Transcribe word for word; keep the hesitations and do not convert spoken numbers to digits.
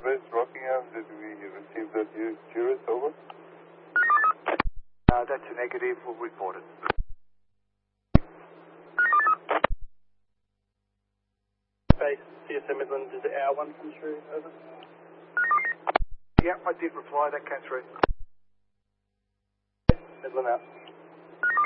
Base Rockingham, did we receive that Juris over? Uh, that's a negative, we'll report it. Base C S M Midland, did the hour one come through, over? Yeah, I did reply, that came through. Midland out.